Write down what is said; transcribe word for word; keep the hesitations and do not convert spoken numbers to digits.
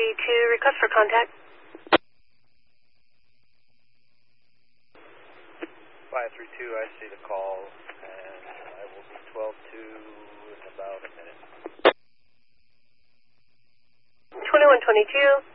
three two, request for contact. five three two, I see the call, and I will be twelve two in about a minute. twenty-one twenty-two.